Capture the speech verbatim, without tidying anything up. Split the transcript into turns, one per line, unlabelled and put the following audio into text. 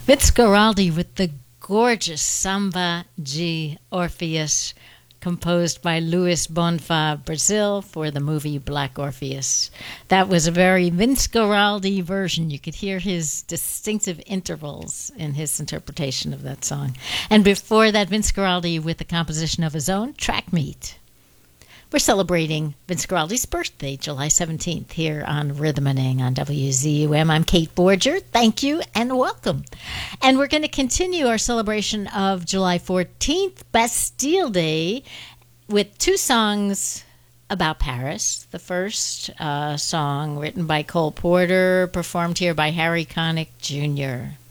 Vince Guaraldi with the gorgeous Samba G Orpheus, composed by Luis Bonfa Brazil for the movie Black Orpheus. That was a very Vince Guaraldi version. You could hear his distinctive intervals in his interpretation of that song. And before that, Vince Guaraldi with a composition of his own, Track Meet. We're celebrating Vince Guaraldi's birthday, July seventeenth, here on Rhythm and Ing on W Z U M. I'm Kate Borger. Thank you and welcome. And we're going to continue our celebration of July fourteenth, Bastille Day, with two songs about Paris. The first uh, song written by Cole Porter, performed here by Harry Connick Junior